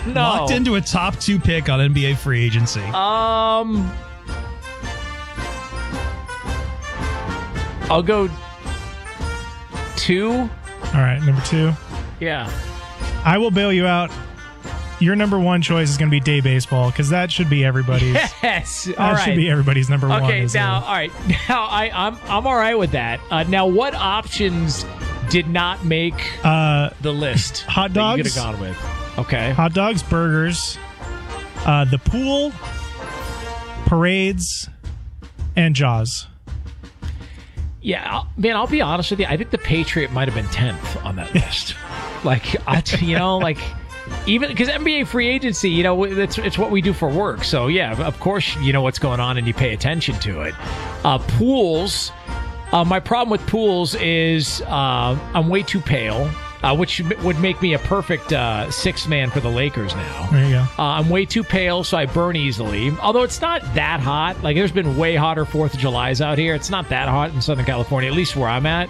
No. Locked into a top 2 pick on NBA free agency. I'll go 2. All right, number 2. Yeah. I will bail you out. Your number 1 choice is going to be day baseball because that should be everybody's. Yes. All that right. should be everybody's number 1. Okay. Now, all right. Now, I'm all right with that. Now, what options did not make the list? Hot dogs. You could have gone with. Okay. Hot dogs, burgers, the pool, parades, and Jaws. Yeah, I'll be honest with you. I think the Patriot might have been 10th on that list. Even because NBA free agency, it's what we do for work. So, yeah, of course, you know what's going on and you pay attention to it. Pools. My problem with pools is I'm way too pale, which would make me a perfect sixth man for the Lakers now. There you go. I'm way too pale, so I burn easily. Although it's not that hot. Like, there's been way hotter 4th of Julys out here. It's not that hot in Southern California, at least where I'm at.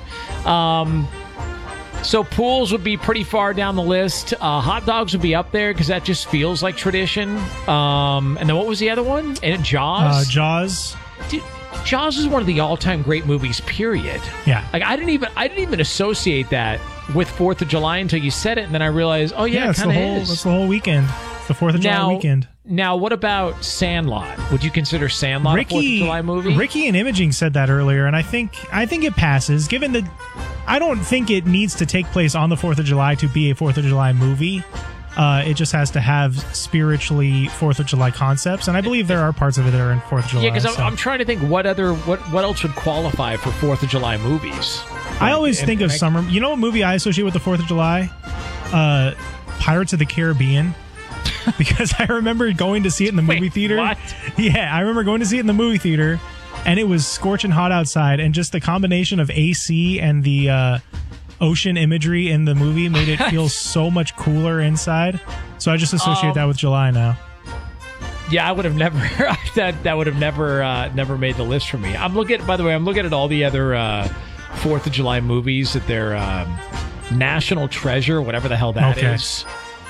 So pools would be pretty far down the list. Hot dogs would be up there because that just feels like tradition. And then what was the other one? And Jaws? Jaws. Dude, Jaws is one of the all-time great movies, period. Yeah. Like, I didn't even associate that with 4th of July until you said it, and then I realized, oh, yeah, it kind of is. That's the whole weekend. It's the 4th of July weekend. Now, what about Sandlot? Would you consider Sandlot a 4th of July movie? Ricky and Imaging said that earlier, and I think it passes, given that I don't think it needs to take place on the 4th of July to be a 4th of July movie. It just has to have spiritually 4th of July concepts, and I believe there are parts of it that are in 4th of July. Yeah, because I'm trying to think what else would qualify for 4th of July movies. I always think of summer. You know what movie I associate with the 4th of July? Pirates of the Caribbean. Because I remember going to see it in the movie theater. What? Yeah, I remember going to see it in the movie theater, and it was scorching hot outside, and just the combination of AC and the ocean imagery in the movie made it feel so much cooler inside. So I just associate that with July now. Yeah, I would have never. that would have never made the list for me. I'm looking at all the other 4th of July movies that they're National Treasure, whatever the hell that is.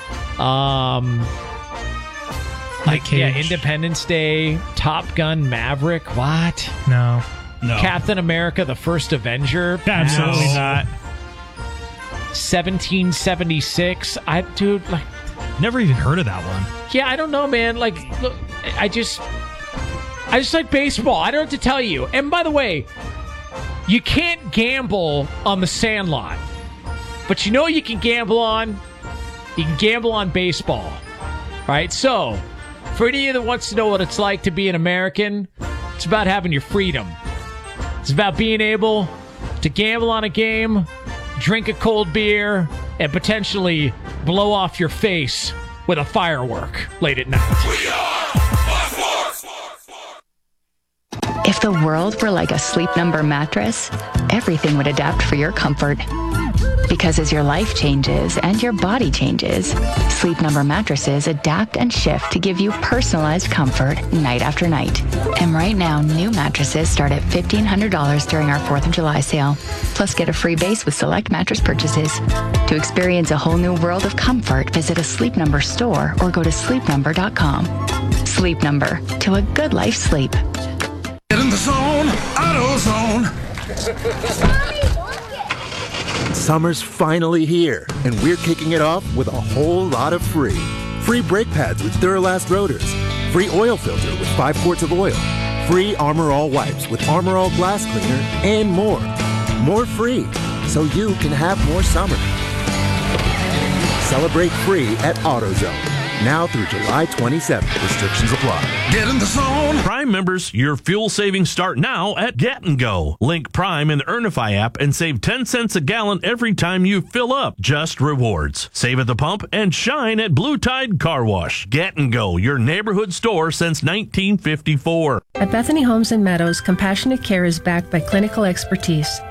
Independence Day, Top Gun, Maverick. What? No. Captain America: The First Avenger. Absolutely not. 1776. Never even heard of that one. Yeah, I don't know, man. Like, look, I just like baseball. I don't have to tell you. And by the way, you can't gamble on the Sandlot, but you can gamble on. You can gamble on baseball. All right, so for any of you that wants to know what it's like to be an American, it's about having your freedom. It's about being able to gamble on a game, drink a cold beer, and potentially blow off your face with a firework late at night. We are Sports. If the world were like a Sleep Number mattress, everything would adapt for your comfort. Because as your life changes and your body changes, Sleep Number mattresses adapt and shift to give you personalized comfort night after night. And right now, new mattresses start at $1,500 during our 4th of July sale. Plus, get a free base with select mattress purchases. To experience a whole new world of comfort, visit a Sleep Number store or go to sleepnumber.com. Sleep Number, to a good life sleep. Get in the zone, AutoZone. Summer's finally here, and we're kicking it off with a whole lot of free. Free brake pads with Duralast rotors. Free oil filter with 5 quarts of oil. Free Armor All wipes with Armor All glass cleaner, and more. More free, so you can have more summer. Celebrate free at AutoZone. Now through July 27th. Restrictions apply. Get in the zone. Prime members, your fuel savings start now at Get & Go. Link Prime in the Earnify app and save 10 cents a gallon every time you fill up. Just rewards. Save at the pump and shine at Blue Tide Car Wash. Get & Go, your neighborhood store since 1954. At Bethany Homes and Meadows, compassionate care is backed by clinical expertise.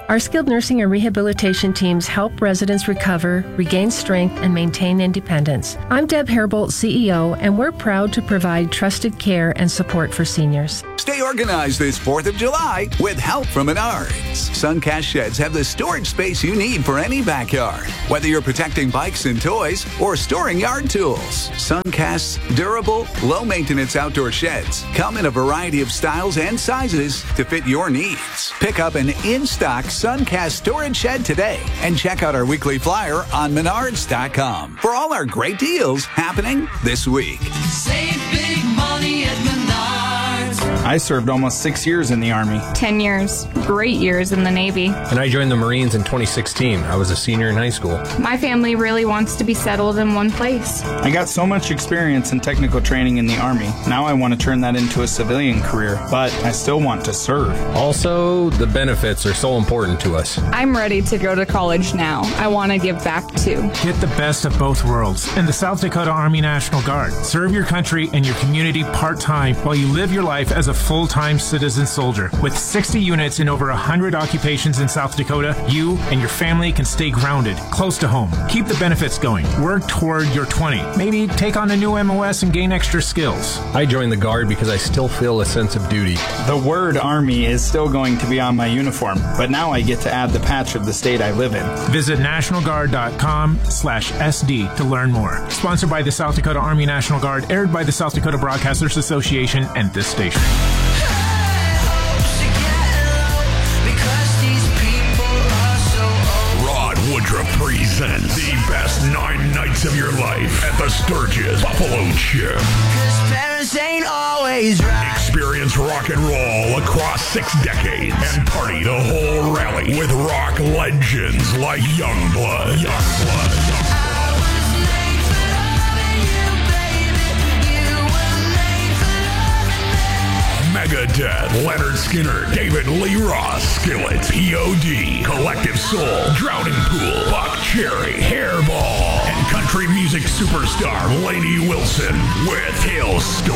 Our skilled nursing and rehabilitation teams help residents recover, regain strength, and maintain independence. I'm Deb Hairbolt, CEO, and we're proud to provide trusted care and support for seniors. Stay organized this 4th of July with help from Menards. Suncast sheds have the storage space you need for any backyard. Whether you're protecting bikes and toys or storing yard tools, Suncast's durable, low-maintenance outdoor sheds come in a variety of styles and sizes to fit your needs. Pick up an in-stock Suncast storage shed today and check out our weekly flyer on Menards.com for all our great deals happening this week. Save big money at Menards. I served almost 6 years in the Army. 10 years. Great years in the Navy. And I joined the Marines in 2016. I was a senior in high school. My family really wants to be settled in one place. I got so much experience in technical training in the Army. Now I want to turn that into a civilian career, but I still want to serve. Also, the benefits are so important to us. I'm ready to go to college now. I want to give back too. Get the best of both worlds in the South Dakota Army National Guard. Serve your country and your community part-time while you live your life as a full-time citizen soldier. With 60 units in over 100 occupations in South Dakota, you and your family can stay grounded, close to home. Keep the benefits going. Work toward your 20. Maybe take on a new MOS and gain extra skills. I joined the Guard because I still feel a sense of duty. The word Army is still going to be on my uniform, but now I get to add the patch of the state I live in. Visit nationalguard.com/SD to learn more. Sponsored by the South Dakota Army National Guard, aired by the South Dakota Broadcasters Association and this station. Rod Woodruff presents the best 9 nights of your life at the Sturgis Buffalo Chip. Parents ain't always right. Experience rock and roll across 6 decades and party the whole rally with rock legends like Youngblood. Megadeth, Leonard Skinner, David Lee Roth, Skillet, POD, Collective Soul, Drowning Pool, Buck Cherry, Hairball, and country music superstar Lainey Wilson with Hailstorm.